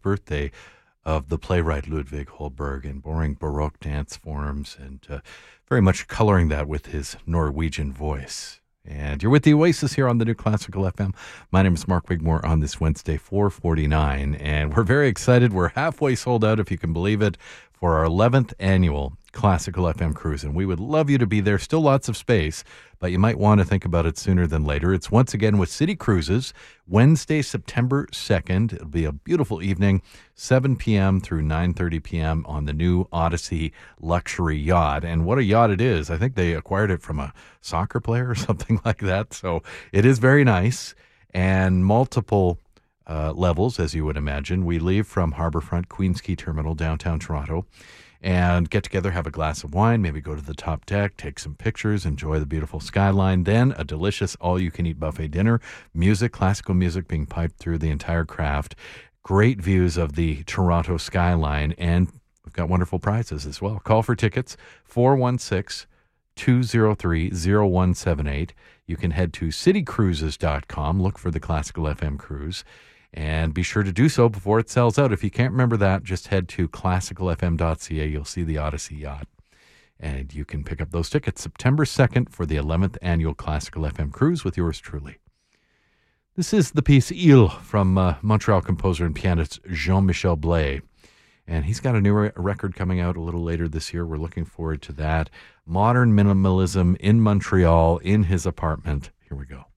birthday of the playwright Ludwig Holberg, and boring Baroque dance forms, and very much coloring that with his Norwegian voice. And you're with the Oasis here on the New Classical FM. My name is Mark Wigmore on this Wednesday, 4:49, and we're very excited. We're halfway sold out, if you can believe it, for our 11th annual Classical FM cruise, and we would love you to be there. Still lots of space, but you might want to think about it sooner than later. It's once again with City Cruises, Wednesday, September 2nd. It'll be a beautiful evening, 7 p.m. through 9:30 p.m. on the new Odyssey luxury yacht. And what a yacht it is. I think they acquired it from a soccer player or something like that. So it is very nice, and multiple levels, as you would imagine. We leave from Harbourfront Queens Quay Terminal, downtown Toronto, and get together, have a glass of wine, maybe go to the top deck, take some pictures, enjoy the beautiful skyline. Then a delicious all-you-can-eat buffet dinner, music, classical music being piped through the entire craft, great views of the Toronto skyline, and we've got wonderful prizes as well. Call for tickets, 416-203-0178. You can head to citycruises.com, look for the Classical FM cruise, and be sure to do so before it sells out. If you can't remember that, just head to classicalfm.ca. You'll see the Odyssey yacht, and you can pick up those tickets September 2nd for the 11th annual Classical FM cruise with yours truly. This is the piece Île from Montreal composer and pianist Jean-Michel Blais, and he's got a new record coming out a little later this year. We're looking forward to that. Modern minimalism in Montreal, in his apartment. Here we go.